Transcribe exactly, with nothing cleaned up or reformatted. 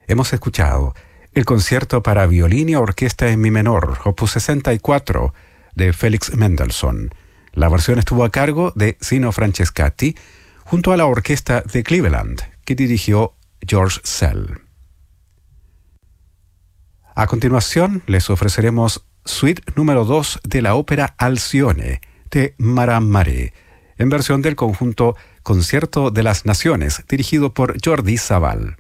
Hemos escuchado el concierto para violín y orquesta en mi menor, opus sesenta y cuatro, de Félix Mendelssohn. La versión estuvo a cargo de Zino Francescatti, junto a la orquesta de Cleveland, que dirigió George Szell. A continuación, les ofreceremos Suite número dos de la ópera Alcione, de Marat Maré, en versión del conjunto Concierto de las Naciones, dirigido por Jordi Savall.